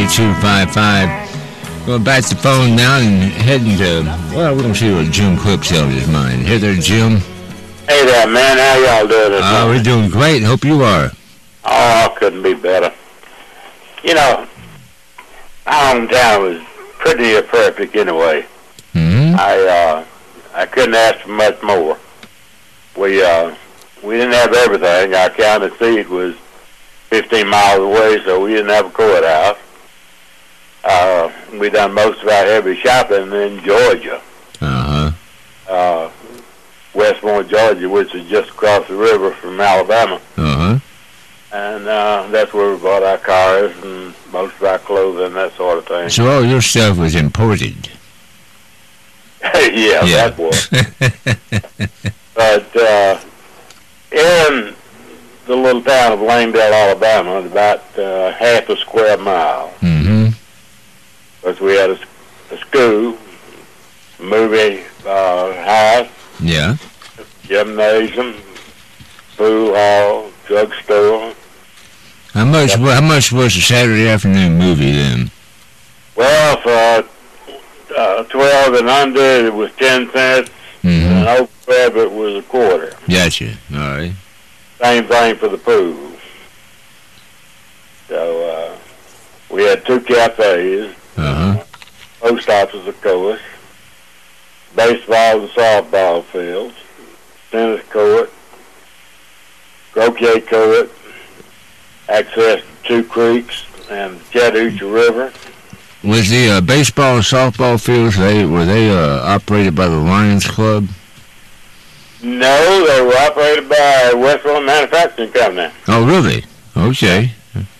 888-3255. Going back to the phone now and heading to, well, we're going to see what Jim Clips held his mind. Hey there, Jim. Hey there, man. How y'all doing this morning? We're doing great. Hope you are. Oh, couldn't be better. You know, our hometown was pretty near perfect anyway. Mm-hmm. I couldn't ask for much more. We didn't have everything. Our county seat was 15 miles away, so we didn't have a courthouse. We done most of our heavy shopping in Georgia. Westmore, Georgia, which is just across the river from Alabama. And that's where we bought our cars and most of our clothing, that sort of thing. So all your stuff was imported? yeah, that was. But in the little town of Langdale, Alabama, about half a square mile. Because we had a school, movie house, gymnasium, pool hall, drugstore. How much was a Saturday afternoon movie then? Well, for 12 and under, it was 10 cents, and over 12, it was a quarter. Gotcha. All right. Same thing for the pool. So we had 2 cafes, post office, of course, baseball and softball fields, tennis court, croquet court, access to 2 creeks and the Chattahoochee River. Was the baseball and softball fields, were they operated by the Lions Club? No, they were operated by Westmoreland Manufacturing Company. Oh, really? Okay.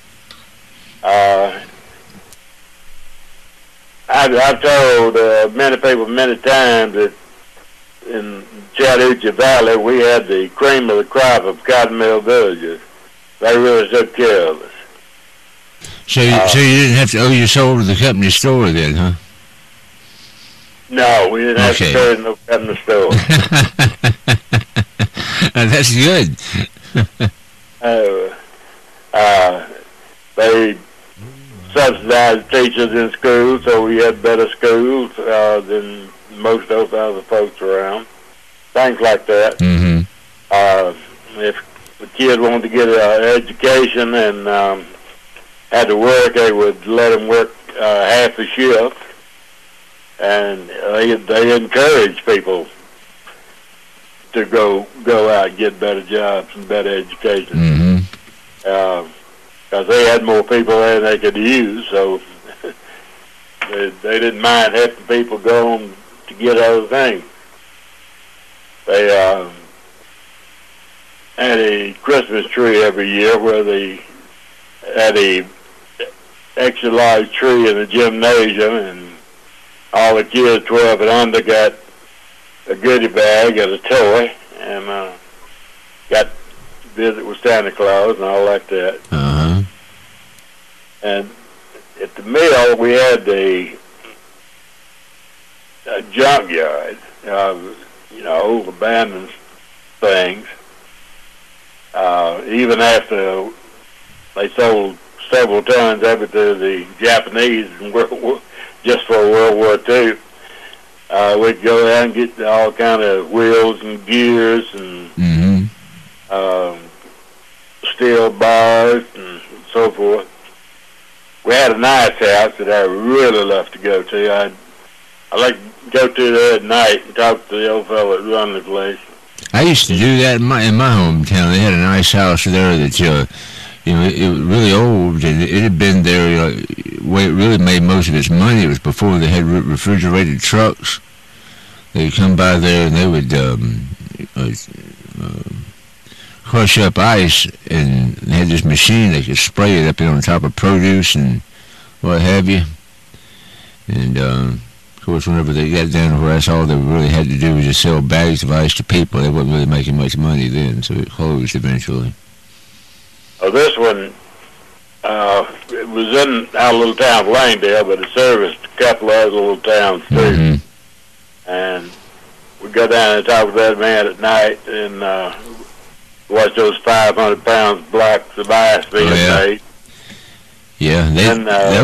I've told many people many times that in Chattahoochee Valley we had the cream of the crop of cotton mill villages. They really took care of us. So you didn't have to owe your soul to the company store then, huh? No, we didn't have to pay no company store. That's good. They subsidized teachers in schools, so we had better schools than most of those other folks around. Things like that. If the kid wanted to get an education and had to work, they would let them work half a shift, and they encourage people to go out and get better jobs and better education. Because they had more people there than they could use, so they didn't mind having people go on to get other things. They had a Christmas tree every year where they had a extra large tree in the gymnasium, and all the kids 12 and under got a goodie bag and a toy, and got to visit with Santa Claus and all like that. And at the mill, we had a junkyard, old abandoned things. Even after they sold several tons of it to the Japanese just for World War II, we'd go out and get all kind of wheels and gears and steel bars and so forth. We had a nice house that I really loved to go to. I like to go to there at night and talk to the old fellow that run the place. I used to do that in my hometown. They had a nice house there that it was really old, and it had been there. Where it really made most of its money was before they had refrigerated trucks. They'd come by there and they would crush up ice, and they had this machine they could spray it up on top of produce and what have you. And of course, whenever they got down to where that's all they really had to do was just sell bags of ice to people, they wasn't really making much money then, so it closed eventually. Oh, this one, it was in our little town of Langdale, but it serviced a couple of other little towns too. And we'd go down and talk with that man at night and watch those 500-pound blocks of ice being made. Yeah,